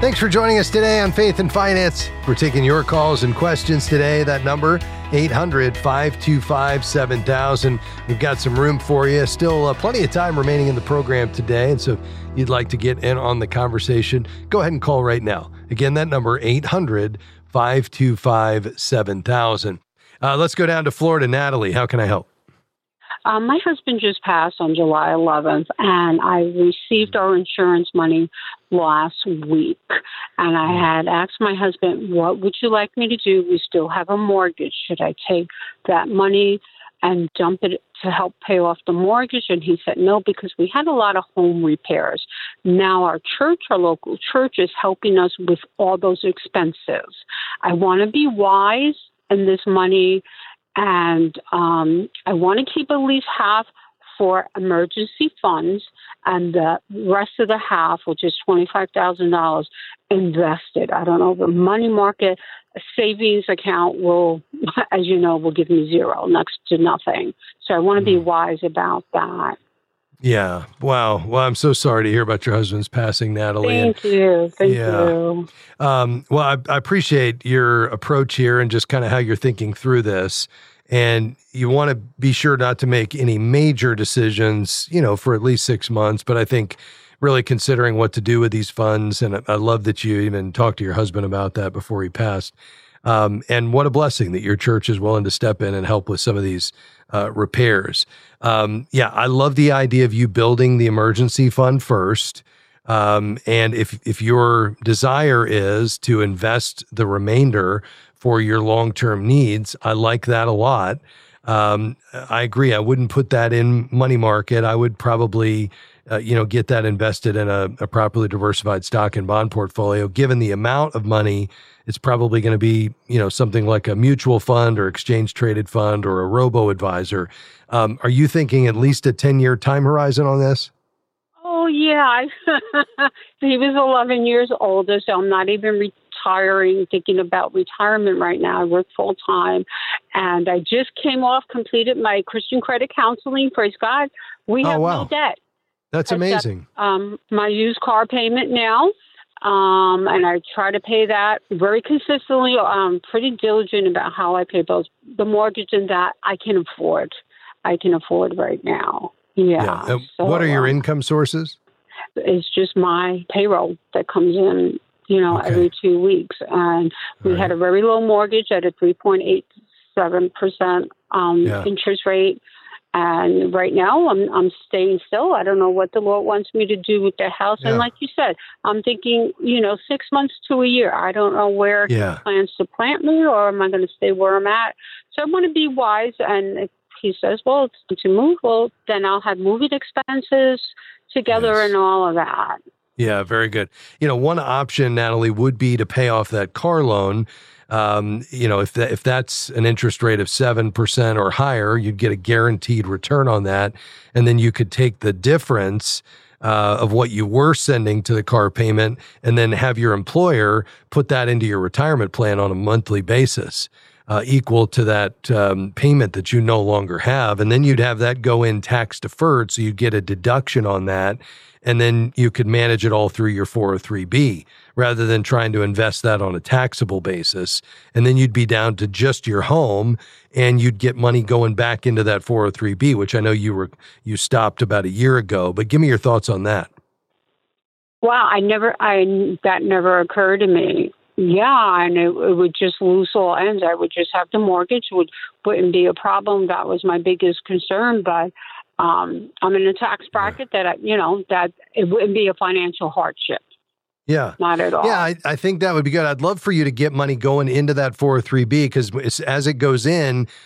Thanks for joining us today on Faith and Finance. We're taking your calls and questions today. That number, 800-525-7000. We've got some room for you. Still plenty of time remaining in the program today. And so if you'd like to get in on the conversation, go ahead and call right now. Again, that number, 800-525-7000. Let's go down to Florida. Natalie, how can I help? My husband just passed on July 11th, and I received our insurance money last week. And I had asked my husband, what would you like me to do? We still have a mortgage. Should I take that money and dump it to help pay off the mortgage? And he said no, because we had a lot of home repairs. Now our local church, is helping us with all those expenses. I want to be wise in this money, and I want to keep at least half for emergency funds, and the rest of the half, which is $25,000, invested. I don't know, the money market savings account will, as you know, will give me zero, next to nothing. So I want to be wise about that. Yeah. Wow. Well, I'm so sorry to hear about your husband's passing, Natalie. Thank you. Thank you. Well, I appreciate your approach here and just kind of how you're thinking through this. And you want to be sure not to make any major decisions, for at least 6 months. But I think really considering what to do with these funds, and I love that you even talked to your husband about that before he passed. And what a blessing that your church is willing to step in and help with some of these repairs. I love the idea of you building the emergency fund first. And if your desire is to invest the remainder for your long-term needs, I like that a lot. I agree. I wouldn't put that in money market. I would probably, get that invested in a properly diversified stock and bond portfolio. Given the amount of money, it's probably going to be, something like a mutual fund or exchange traded fund or a robo-advisor. Are you thinking at least a 10-year time horizon on this? Oh, yeah. He was 11 years older, so I'm not even thinking about retirement right now. I work full time, and I just completed my Christian credit counseling. Praise God. We have no debt. That's amazing. My used car payment now. And I try to pay that very consistently. I'm pretty diligent about how I pay bills. The mortgage and that I can afford. Right now. Yeah. So, what are your income sources? It's just my payroll that comes in, every 2 weeks. And we had a very low mortgage at a 3.87% interest rate. And right now I'm staying still. I don't know what the Lord wants me to do with the house. Yeah. And like you said, I'm thinking, 6 months to a year. I don't know where He plans to plant me, or am I going to stay where I'm at? So I want to be wise. And if He says, well, it's time to move, well, then I'll have moving expenses together and all of that. Yeah, very good. One option, Natalie, would be to pay off that car loan. If that's an interest rate of 7% or higher, you'd get a guaranteed return on that. And then you could take the difference of what you were sending to the car payment and then have your employer put that into your retirement plan on a monthly basis, equal to that payment that you no longer have. And then you'd have that go in tax deferred. So you'd get a deduction on that. And then you could manage it all through your 403B rather than trying to invest that on a taxable basis. And then you'd be down to just your home, and you'd get money going back into that 403B, which I know you stopped about a year ago. But give me your thoughts on that. Wow, that never occurred to me. Yeah, and it would just loose all ends. I would just have the mortgage, wouldn't be a problem. That was my biggest concern, but I'm in a tax bracket that that it wouldn't be a financial hardship. Yeah. Not at all. Yeah, I think that would be good. I'd love for you to get money going into that 403B, because as it goes in,